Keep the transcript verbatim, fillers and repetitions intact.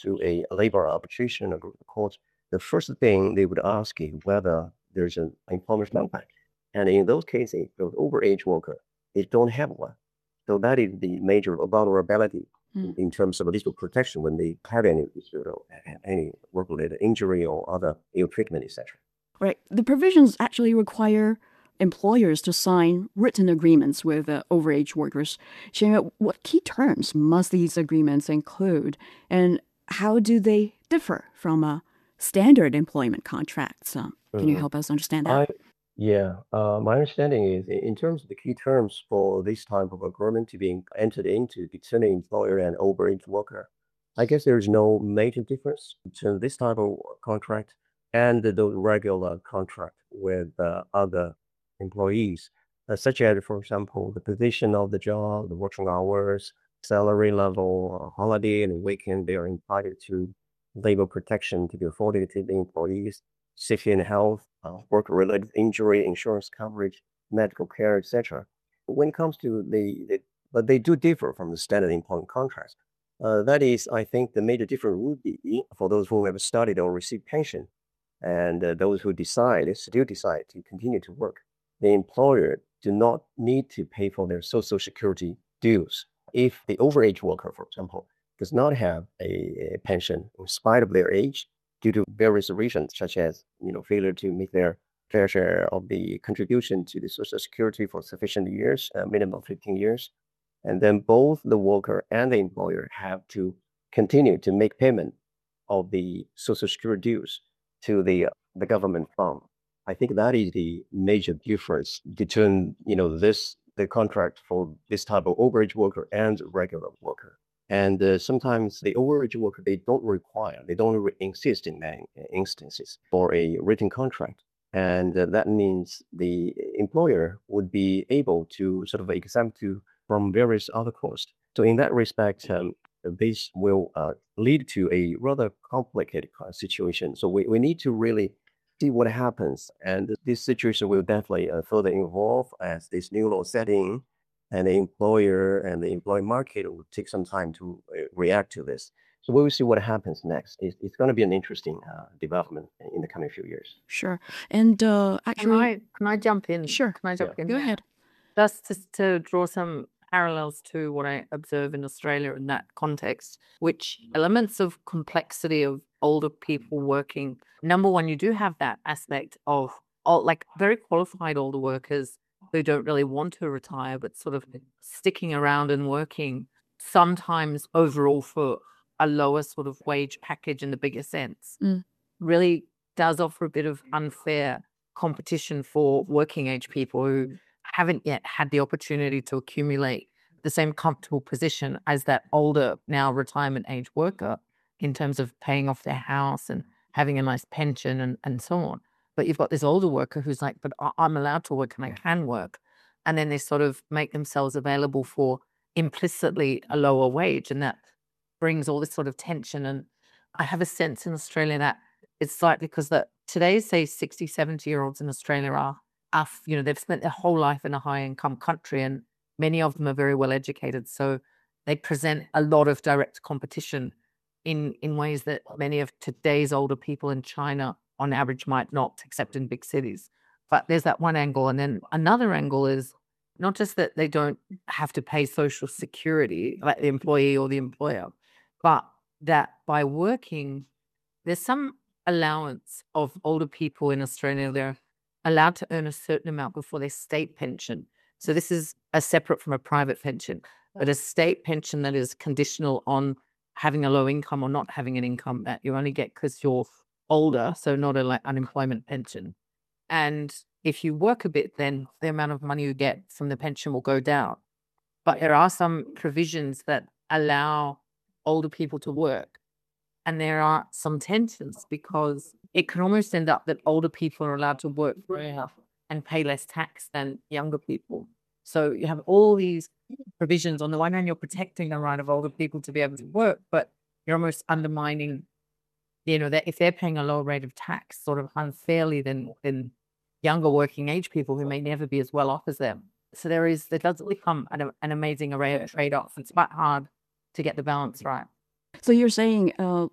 to a labor arbitration or court, the first thing they would ask is whether there's an employment contract. And in those cases, those overage workers, they don't have one. So that is the major vulnerability in, Mm. in terms of legal protection when they have any you know, any work-related injury or other ill treatment, et cetera. Right. The provisions actually require employers to sign written agreements with uh, overage workers. Sharing what key terms must these agreements include, and how do they differ from uh, standard employment contracts? Um, can you Mhm. help us understand that? I yeah, uh, my understanding is in in terms of the key terms for this type of agreement to be entered into between an employer and overage worker, I guess there is no major difference between this type of contract and the regular contract with uh, other employees, uh, such as, for example, the position of the job, the working hours, salary level, uh, holiday and weekend. They are entitled to labor protection to be afforded to the employees, safety and health, uh, work-related injury, insurance coverage, medical care, et cetera. When it comes to the, the, but they do differ from the standard employment contracts. Uh, that is, I think the major difference would be for those who have studied or received pension, and uh, those who decide, still decide to continue to work. The employer do not need to pay for their social security dues. If the overage worker, for example, does not have a, a pension in spite of their age, due to various reasons, such as you know failure to meet their fair share of the contribution to the Social Security for sufficient years, uh, minimum fifteen years, and then both the worker and the employer have to continue to make payment of the Social Security dues to the uh, the government fund. I think that is the major difference between you know this the contract for this type of overage worker and regular worker. And uh, sometimes the overage worker, they don't require, they don't re- insist in many instances for a written contract. And uh, that means the employer would be able to sort of exempt you from various other costs. So in that respect, um, this will uh, lead to a rather complicated kind of situation. So we, we need to really see what happens. And this situation will definitely uh, further evolve as this new law setting, and the employer and the employee market will take some time to uh, react to this. So we will see what happens next. It's, it's going to be an interesting uh, development in the coming few years. Sure. And uh, Can actually, I can I jump in? sure. Can I jump Yeah. in? Go ahead. Just to, to draw some parallels to what I observe in Australia in that context, which elements of complexity of older people working. Number one, you do have that aspect of all, like very qualified older workers who don't really want to retire, but sort of sticking around and working sometimes overall for a lower sort of wage package in the bigger sense. Mm. Really does offer a bit of unfair competition for working age people who haven't yet had the opportunity to accumulate the same comfortable position as that older, now retirement age worker in terms of paying off their house and having a nice pension and, and so on. But you've got this older worker who's like, but I- I'm allowed to work and I can work. And then they sort of make themselves available for implicitly a lower wage. And that brings all this sort of tension. And I have a sense in Australia that it's slightly because that today's, say, sixty, seventy year olds in Australia are, are, you know, they've spent their whole life in a high income country and many of them are very well educated. So they present a lot of direct competition in, in ways that many of today's older people in China on average might not, except in big cities. But there's that one angle. And then another angle is not just that they don't have to pay social security, like the employee or the employer, but that by working, there's some allowance of older people in Australia. They're allowed to earn a certain amount before their state pension. So this is a separate from a private pension, but a state pension that is conditional on having a low income or not having an income that you only get because you're older, so not a like unemployment pension. And if you work a bit, then the amount of money you get from the pension will go down. But there are some provisions that allow older people to work. And there are some tensions because it can almost end up that older people are allowed to work more and pay less tax than younger people. So you have all these provisions. On the one hand, you're protecting the right of older people to be able to work, but you're almost undermining, you know, that if they're paying a lower rate of tax sort of unfairly than, than younger working age people who may never be as well off as them. So there is, there does become an, an amazing array of trade-offs. It's quite hard to get the balance right. So you're saying uh,